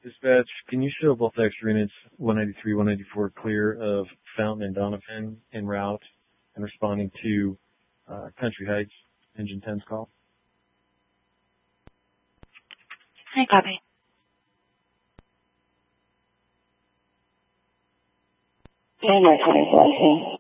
Dispatch, can you show both extra units 193, 194 clear of Fountain and Donovan en route and responding to Country Heights, Engine 10's call? Hi, copy. Hey, 924,